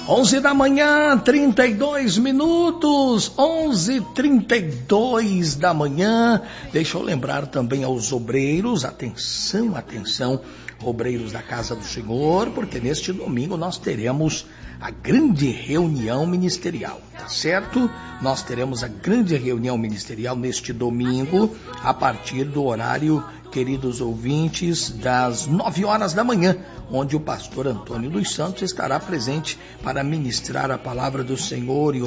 11 da manhã, 32 minutos, 11h32 da manhã. Deixa eu lembrar também aos obreiros, atenção, atenção, obreiros da Casa do Senhor, porque neste domingo nós teremos a grande reunião ministerial, tá certo? Nós teremos a grande reunião ministerial neste domingo, a partir do horário, queridos ouvintes, das 9 horas da manhã, onde o pastor Antônio dos Santos estará presente para ministrar a palavra do Senhor e